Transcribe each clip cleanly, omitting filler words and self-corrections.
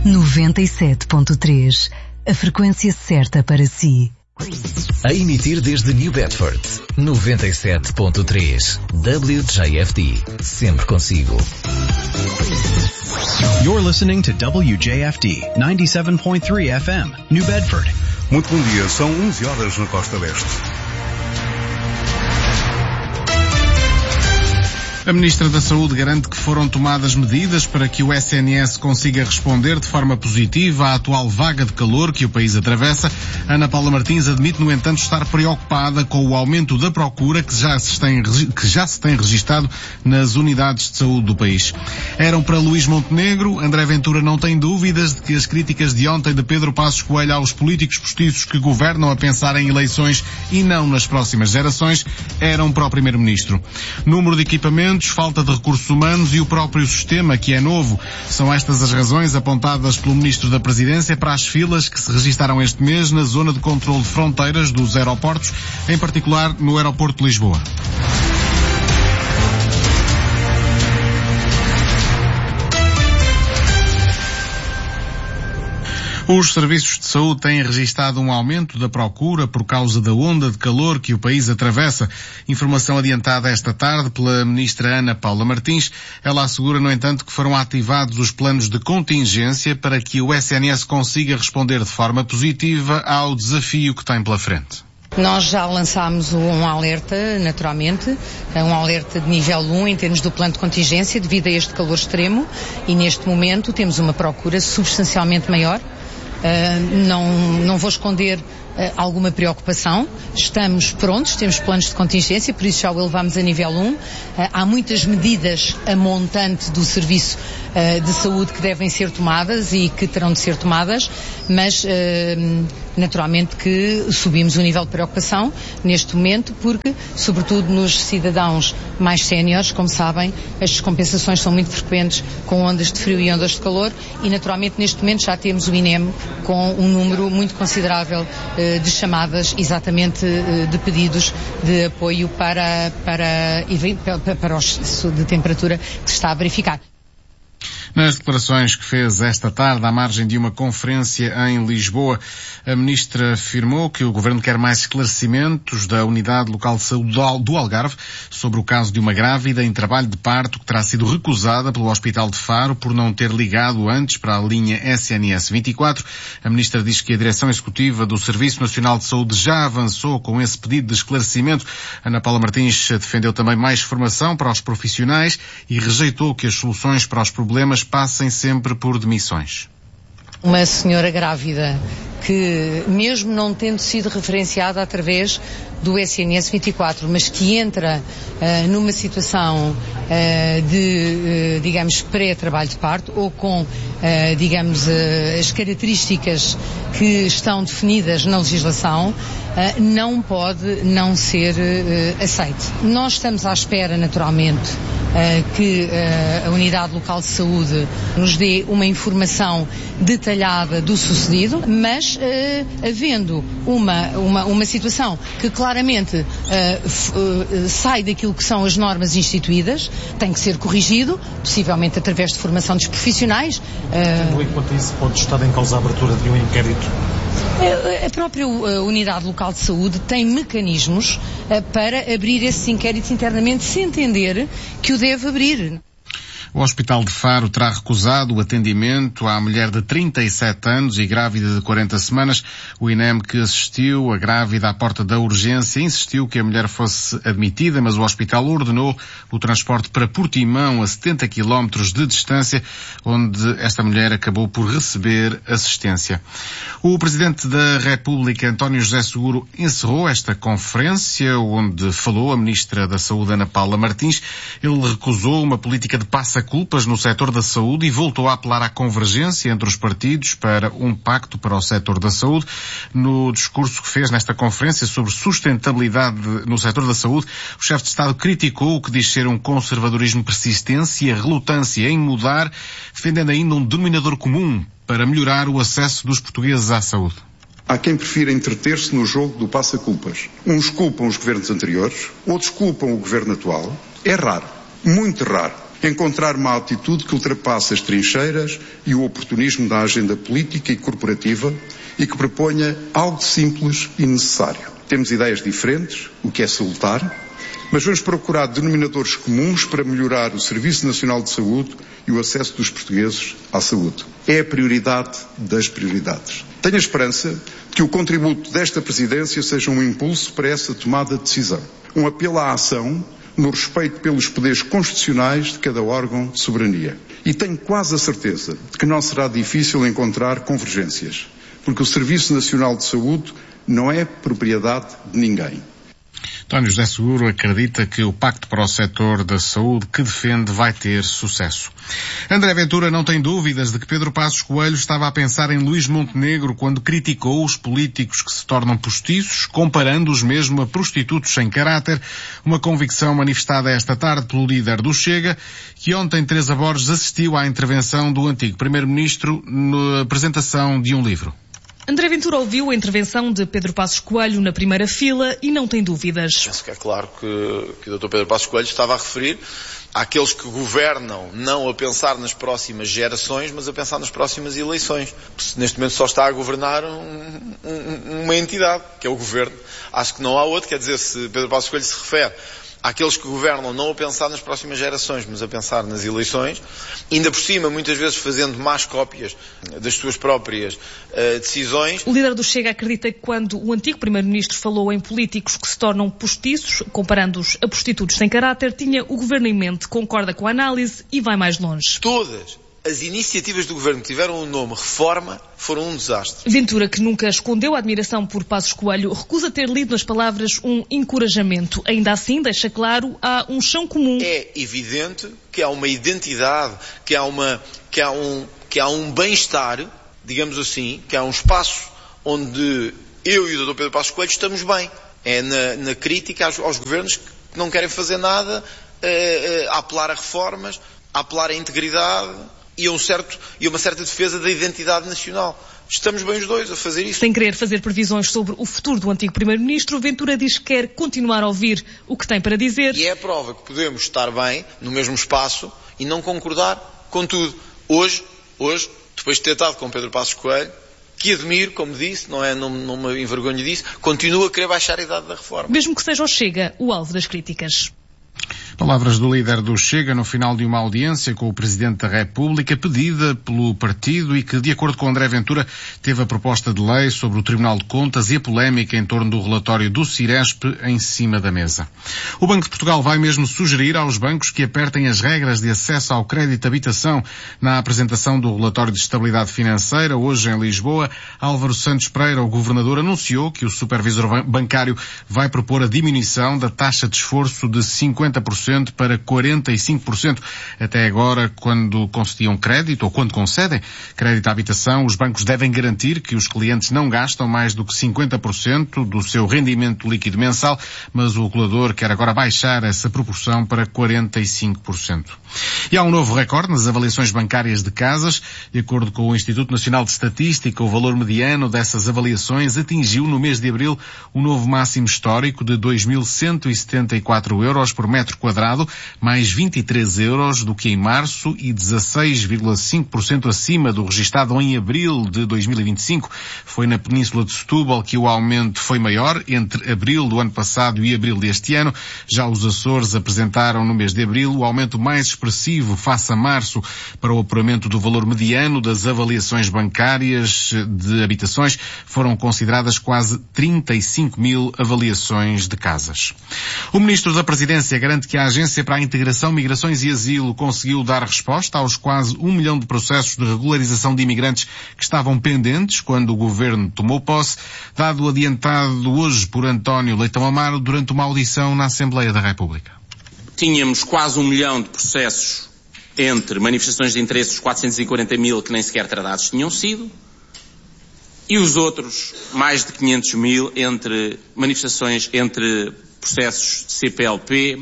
97.3, a frequência certa para si. A emitir desde New Bedford, 97.3, WJFD, sempre consigo. You're listening to WJFD, 97.3 FM, New Bedford. Muito bom dia, são 11 horas na Costa Leste. A Ministra da Saúde garante que foram tomadas medidas para que o SNS consiga responder de forma positiva à atual vaga de calor que o país atravessa. Ana Paula Martins admite, no entanto, estar preocupada com o aumento da procura que já se tem registado nas unidades de saúde do país. Eram para Luís Montenegro. André Ventura não tem dúvidas de que as críticas de ontem de Pedro Passos Coelho aos políticos postiços que governam a pensar em eleições e não nas próximas gerações eram para o Primeiro-Ministro. Número de equipamentos, falta de recursos humanos e o próprio sistema, que é novo. São estas as razões apontadas pelo Ministro da Presidência para as filas que se registaram este mês na zona de controle de fronteiras dos aeroportos, em particular no aeroporto de Lisboa. Os serviços de saúde têm registado um aumento da procura por causa da onda de calor que o país atravessa. Informação adiantada esta tarde pela Ministra Ana Paula Martins. Ela assegura, no entanto, que foram ativados os planos de contingência para que o SNS consiga responder de forma positiva ao desafio que tem pela frente. Nós já lançámos um alerta, naturalmente, um alerta de nível 1 em termos do plano de contingência devido a este calor extremo, e neste momento temos uma procura substancialmente maior. Não vou esconder alguma preocupação. Estamos prontos, temos planos de contingência, por isso já o elevamos a nível 1. Há muitas medidas a montante do serviço de saúde que devem ser tomadas e que terão de ser tomadas, mas naturalmente que subimos o nível de preocupação neste momento, porque, sobretudo nos cidadãos mais séniores, como sabem, as descompensações são muito frequentes com ondas de frio e ondas de calor, e naturalmente neste momento já temos o INEM com um número muito considerável de chamadas, exatamente de pedidos de apoio para o excesso de temperatura que se está a verificar. Nas declarações que fez esta tarde à margem de uma conferência em Lisboa, a Ministra afirmou que o Governo quer mais esclarecimentos da Unidade Local de Saúde do Algarve sobre o caso de uma grávida em trabalho de parto que terá sido recusada pelo Hospital de Faro por não ter ligado antes para a linha SNS 24. A Ministra diz que a Direção Executiva do Serviço Nacional de Saúde já avançou com esse pedido de esclarecimento. Ana Paula Martins defendeu também mais formação para os profissionais e rejeitou que as soluções para os problemas passem sempre por demissões. Uma senhora grávida que, mesmo não tendo sido referenciada através do SNS 24, mas que entra numa situação digamos, pré-trabalho de parto, ou com, digamos, as características que estão definidas na legislação, não pode não ser aceite. Nós estamos à espera, naturalmente, que a Unidade Local de Saúde nos dê uma informação detalhada do sucedido, mas havendo uma situação que claramente sai daquilo que são as normas instituídas, tem que ser corrigido, possivelmente através de formação dos profissionais. Enquanto isso, pode estar em causa a abertura de um inquérito? A própria Unidade Local de Saúde tem mecanismos para abrir esses inquéritos internamente, se entender que o deve abrir. O Hospital de Faro terá recusado o atendimento à mulher de 37 anos e grávida de 40 semanas. O INEM, que assistiu a grávida à porta da urgência, insistiu que a mulher fosse admitida, mas o hospital ordenou o transporte para Portimão, a 70 km de distância, onde esta mulher acabou por receber assistência. O Presidente da República, António José Seguro, encerrou esta conferência, onde falou a Ministra da Saúde, Ana Paula Martins. Ele recusou uma política de passa-culpas no setor da saúde e voltou a apelar à convergência entre os partidos para um pacto para o setor da saúde. No discurso que fez nesta conferência sobre sustentabilidade no setor da saúde, o chefe de Estado criticou o que diz ser um conservadorismo persistente e a relutância em mudar, defendendo ainda um denominador comum para melhorar o acesso dos portugueses à saúde. Há quem prefira entreter-se no jogo do passa-culpas. Uns culpam os governos anteriores, outros culpam o governo atual. É raro, muito raro, encontrar uma atitude que ultrapasse as trincheiras e o oportunismo da agenda política e corporativa e que proponha algo simples e necessário. Temos ideias diferentes, o que é salutar, mas vamos procurar denominadores comuns para melhorar o Serviço Nacional de Saúde e o acesso dos portugueses à saúde. É a prioridade das prioridades. Tenho a esperança de que o contributo desta Presidência seja um impulso para essa tomada de decisão. Um apelo à ação no respeito pelos poderes constitucionais de cada órgão de soberania. E tenho quase a certeza de que não será difícil encontrar convergências, porque o Serviço Nacional de Saúde não é propriedade de ninguém. António José Seguro acredita que o Pacto para o Setor da Saúde que defende vai ter sucesso. André Ventura não tem dúvidas de que Pedro Passos Coelho estava a pensar em Luís Montenegro quando criticou os políticos que se tornam postiços, comparando-os mesmo a prostitutos sem caráter, uma convicção manifestada esta tarde pelo líder do Chega, que ontem Teresa Borges assistiu à intervenção do antigo Primeiro-Ministro na apresentação de um livro. André Ventura ouviu a intervenção de Pedro Passos Coelho na primeira fila e não tem dúvidas. Penso que é claro que o Dr. Pedro Passos Coelho estava a referir àqueles que governam não a pensar nas próximas gerações, mas a pensar nas próximas eleições. Neste momento só está a governar uma entidade, que é o Governo. Acho que não há outro, quer dizer, se Pedro Passos Coelho se refere àqueles que governam não a pensar nas próximas gerações, mas a pensar nas eleições, ainda por cima, muitas vezes fazendo más cópias das suas próprias decisões. O líder do Chega acredita que quando o antigo Primeiro-Ministro falou em políticos que se tornam postiços, comparando-os a prostitutos sem caráter, tinha o Governo em mente, concorda com a análise e vai mais longe. Todas as iniciativas do Governo que tiveram o nome Reforma foram um desastre. Ventura, que nunca escondeu a admiração por Passos Coelho, recusa ter lido nas palavras um encorajamento. Ainda assim, deixa claro, há um chão comum. É evidente que há uma identidade, que há um bem-estar, digamos assim, que há um espaço onde eu e o Dr. Pedro Passos Coelho estamos bem. É na crítica aos governos que não querem fazer nada, a apelar a reformas, a apelar à integridade e uma certa defesa da identidade nacional. Estamos bem os dois a fazer isso. Sem querer fazer previsões sobre o futuro do antigo Primeiro-Ministro, Ventura diz que quer continuar a ouvir o que tem para dizer. E é a prova que podemos estar bem no mesmo espaço e não concordar com tudo. Hoje, depois de ter estado com Pedro Passos Coelho, que admiro, como disse, não me envergonho disso, continuo a querer baixar a idade da reforma. Mesmo que seja o Chega o alvo das críticas. Palavras do líder do Chega no final de uma audiência com o Presidente da República pedida pelo partido e que, de acordo com André Ventura, teve a proposta de lei sobre o Tribunal de Contas e a polémica em torno do relatório do Ciresp em cima da mesa. O Banco de Portugal vai mesmo sugerir aos bancos que apertem as regras de acesso ao crédito de habitação. Na apresentação do relatório de estabilidade financeira, hoje em Lisboa, Álvaro Santos Pereira, o governador, anunciou que o supervisor bancário vai propor a diminuição da taxa de esforço de 50% para 45%. Até agora, quando concediam crédito, ou quando concedem crédito à habitação, os bancos devem garantir que os clientes não gastam mais do que 50% do seu rendimento líquido mensal, mas o regulador quer agora baixar essa proporção para 45%. E há um novo recorde nas avaliações bancárias de casas. De acordo com o Instituto Nacional de Estatística, o valor mediano dessas avaliações atingiu no mês de abril um novo máximo histórico de 2.174 euros por metro quadrado, mais 23 euros do que em março e 16,5% acima do registado em abril de 2025. Foi na Península de Setúbal que o aumento foi maior, entre abril do ano passado e abril deste ano. Já os Açores apresentaram no mês de abril o aumento mais expressivo face a março para o apuramento do valor mediano das avaliações bancárias de habitações. Foram consideradas quase 35 mil avaliações de casas. O Ministro da Presidência garante que a Agência para a Integração, Migrações e Asilo conseguiu dar resposta aos quase 1 milhão de processos de regularização de imigrantes que estavam pendentes quando o Governo tomou posse, dado adiantado hoje por António Leitão Amaro durante uma audição na Assembleia da República. Tínhamos quase 1 milhão de processos entre manifestações de interesse, os 440 mil que nem sequer tratados tinham sido, e os outros, mais de 500 mil, entre manifestações, entre processos de CPLP,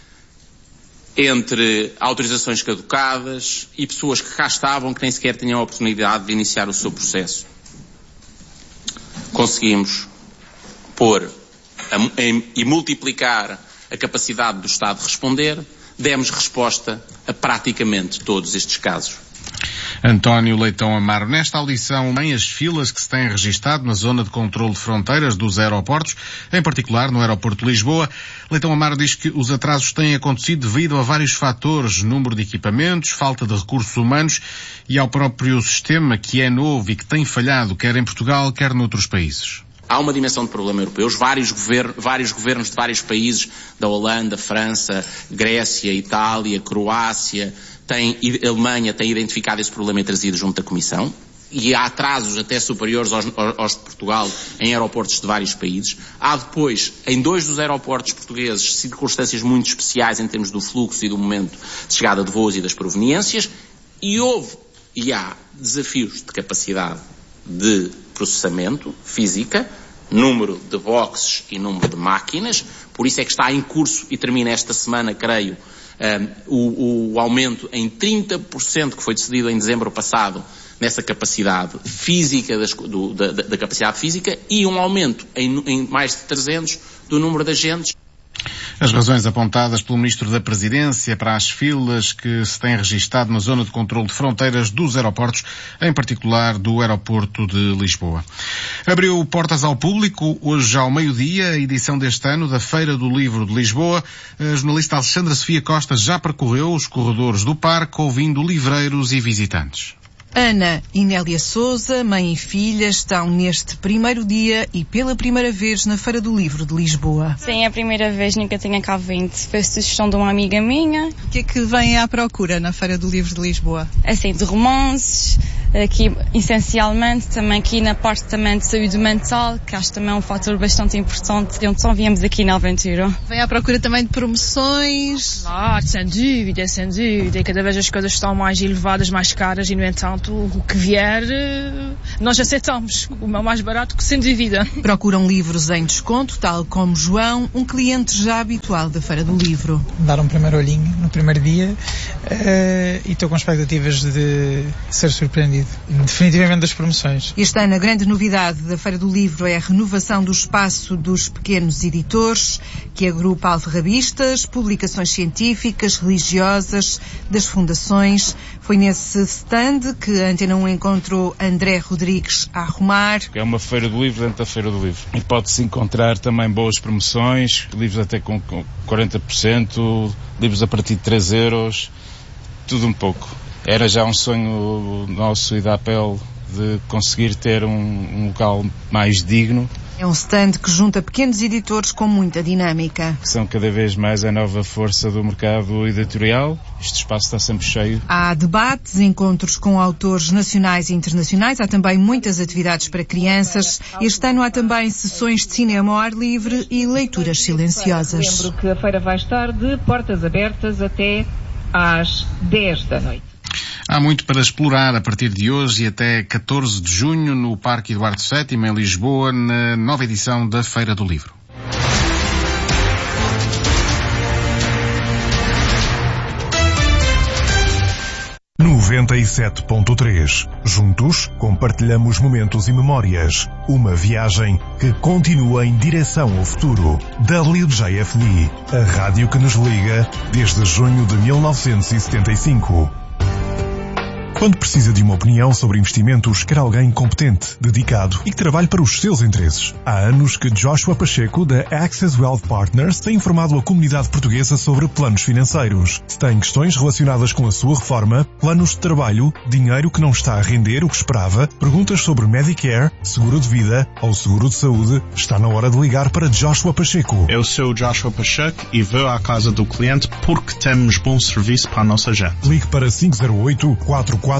entre autorizações caducadas e pessoas que cá estavam que nem sequer tinham a oportunidade de iniciar o seu processo. Conseguimos pôr e multiplicar a capacidade do Estado de responder, demos resposta a praticamente todos estes casos. António Leitão Amaro, nesta audição, nem as filas que se têm registado na zona de controle de fronteiras dos aeroportos, em particular no aeroporto de Lisboa. Leitão Amaro diz que os atrasos têm acontecido devido a vários fatores, número de equipamentos, falta de recursos humanos e ao próprio sistema que é novo e que tem falhado, quer em Portugal, quer noutros países. Há uma dimensão de problema europeu. Vários governos de vários países, da Holanda, França, Grécia, Itália, Croácia, Alemanha, têm identificado esse problema e trazido junto da Comissão. E há atrasos até superiores aos de Portugal em aeroportos de vários países. Há depois, em 2 dos aeroportos portugueses, circunstâncias muito especiais em termos do fluxo e do momento de chegada de voos e das proveniências. E há desafios de capacidade de processamento física, número de boxes e número de máquinas. Por isso é que está em curso e termina esta semana, creio, o aumento em 30% que foi decidido em dezembro passado nessa capacidade física, da capacidade física, e um aumento em mais de 300 do número de agentes. As razões apontadas pelo Ministro da Presidência para as filas que se têm registado na zona de controle de fronteiras dos aeroportos, em particular do aeroporto de Lisboa. Abriu portas ao público, hoje ao meio-dia, a edição deste ano da Feira do Livro de Lisboa. A jornalista Alexandra Sofia Costa já percorreu os corredores do parque, ouvindo livreiros e visitantes. Ana e Nélia Sousa, mãe e filha, estão neste primeiro dia e pela primeira vez na Feira do Livro de Lisboa. Sim, é a primeira vez, nunca tinha cá vindo. Foi sugestão de uma amiga minha. O que é que vem à procura na Feira do Livro de Lisboa? Assim, de romances, aqui essencialmente, também aqui na parte também de saúde mental, que acho também um fator bastante importante. Então viemos aqui na aventura. Vem à procura também de promoções? Sem dúvida, sem dúvida. Cada vez as coisas estão mais elevadas, mais caras e, no entanto, o que vier, nós aceitamos. O mais barato, que sem dúvida. Procuram livros em desconto, tal como João, um cliente já habitual da Feira do Livro. Dar um primeiro olhinho no primeiro dia e estou com expectativas de ser surpreendido. Definitivamente das promoções. Este ano a grande novidade da Feira do Livro é a renovação do espaço dos pequenos editores, que agrupa alfarrabistas, publicações científicas, religiosas, das fundações. Foi nesse stand que a Antena 1 encontrou André Rodrigues a arrumar. É uma feira do livro dentro da feira do livro. E pode-se encontrar também boas promoções, livros até com 40%, livros a partir de 3 euros, tudo um pouco. Era já um sonho nosso e da APEL de conseguir ter um local mais digno. É um stand que junta pequenos editores com muita dinâmica. São cada vez mais a nova força do mercado editorial. Este espaço está sempre cheio. Há debates, encontros com autores nacionais e internacionais. Há também muitas atividades para crianças. Este ano há também sessões de cinema ao ar livre e leituras silenciosas. Lembro que a feira vai estar de portas abertas até às 10 da noite. Há muito para explorar a partir de hoje e até 14 de junho no Parque Eduardo VII, em Lisboa, na nova edição da Feira do Livro. Juntos, compartilhamos momentos e memórias. Uma viagem que continua em direção ao futuro. WJFD, a rádio que nos liga desde junho de 1975. Quando precisa de uma opinião sobre investimentos, quer alguém competente, dedicado e que trabalhe para os seus interesses. Há anos que Joshua Pacheco, da Access Wealth Partners, tem informado a comunidade portuguesa sobre planos financeiros. Se tem questões relacionadas com a sua reforma, planos de trabalho, dinheiro que não está a render o que esperava, perguntas sobre Medicare, seguro de vida ou seguro de saúde, está na hora de ligar para Joshua Pacheco. Eu sou o Joshua Pacheco e vou à casa do cliente porque temos bom serviço para a nossa gente. Ligue para 508-444-0581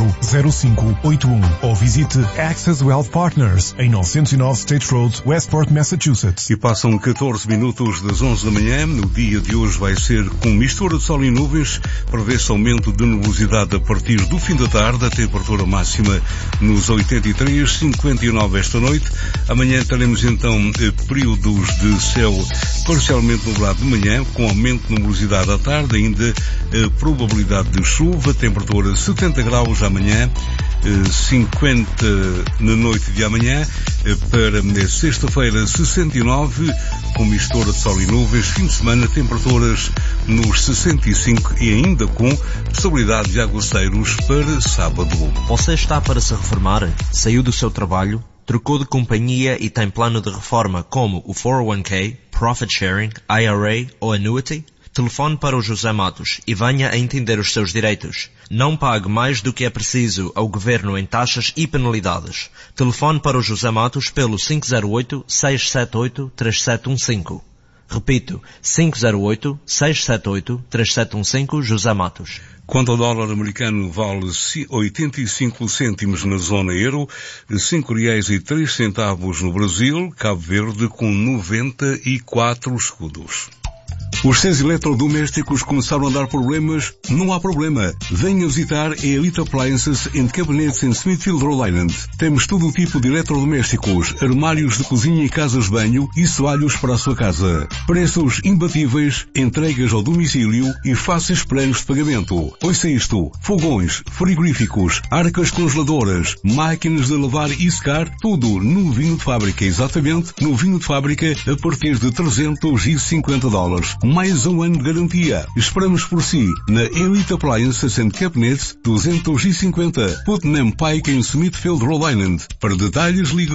ou visite Access Wealth Partners em 909 State Road, Westport, Massachusetts. E passam 14 minutos das 11 da manhã. O dia de hoje vai ser com mistura de sol e nuvens. Prevê-se aumento de nebulosidade a partir do fim da tarde. A temperatura máxima nos 83, 59 esta noite. Amanhã teremos então períodos de céu parcialmente nublado de manhã, com aumento de nebulosidade à tarde, ainda probabilidade de chuva, temperatura 70 graus amanhã, 50 na noite de amanhã, para sexta-feira 69, com mistura de sol e nuvens, fim de semana temperaturas nos 65 e ainda com possibilidade de aguaceiros para sábado. Você está para se reformar? Saiu do seu trabalho? Trocou de companhia e tem plano de reforma como o 401k, Profit Sharing, IRA ou Annuity? Telefone para o José Matos e venha a entender os seus direitos. Não pague mais do que é preciso ao Governo em taxas e penalidades. Telefone para o José Matos pelo 508-678-3715. Repito, 508-678-3715, José Matos. Quanto ao dólar americano, vale 85 cêntimos na zona euro, R$5,03 no Brasil, Cabo Verde com 94 escudos. Os seus eletrodomésticos começaram a dar problemas? Não há problema. Venha visitar a Elite Appliances and Cabinets em Smithfield, Rhode Island. Temos todo o tipo de eletrodomésticos, armários de cozinha e casas de banho e soalhos para a sua casa. Preços imbatíveis, entregas ao domicílio e fáceis planos de pagamento. Ouça isto: fogões, frigoríficos, arcas congeladoras, máquinas de lavar e secar, tudo novinho de fábrica, exatamente, novinho de fábrica a partir de $350. Mais um ano de garantia. Esperamos por si na Elite Appliances and Cabinets 250 Putnam Pike em Smithfield, Rhode Island. Para detalhes ligue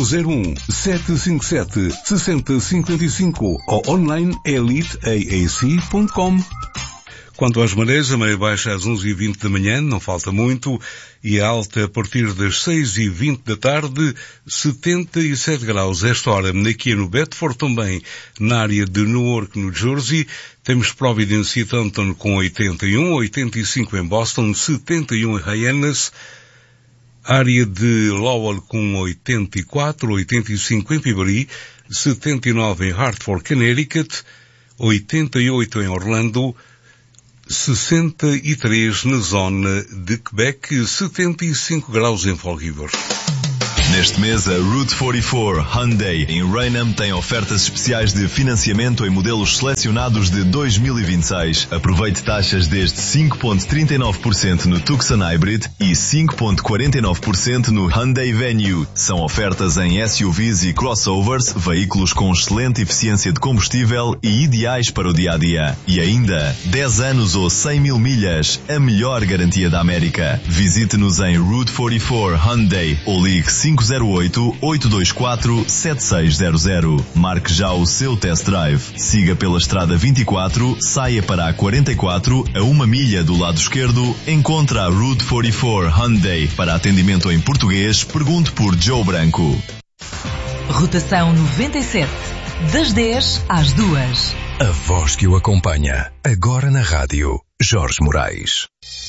401-757-6055 ou online eliteaac.com. Quanto às marés, a maré baixa às 11h20 da manhã, não falta muito, e a alta a partir das 6h20 da tarde, 77 graus. Esta hora, aqui no Bedford, também na área de Newark, New Jersey, temos Providence e Taunton com 81, 85 em Boston, 71 em Hyannis, área de Lowell com 84, 85 em Peabody, 79 em Hartford, Connecticut, 88 em Orlando, 63 na zona de Quebec, 75 graus em Fall River. Neste mês, a Route 44 Hyundai em Raynham tem ofertas especiais de financiamento em modelos selecionados de 2026. Aproveite taxas desde 5,39% no Tucson Hybrid e 5,49% no Hyundai Venue. São ofertas em SUVs e crossovers, veículos com excelente eficiência de combustível e ideais para o dia-a-dia. E ainda, 10 anos ou 100 mil milhas, a melhor garantia da América. Visite-nos em Route 44 Hyundai ou ligue 508-824-7600. Marque já o seu test drive. Siga pela estrada 24, saia para a 44, a 1 milha do lado esquerdo, encontra a Route 44 Hyundai. Para atendimento em português, pergunte por Joe Branco. Rotação 97, das 10 às 2. A voz que o acompanha, agora na rádio, Jorge Moraes.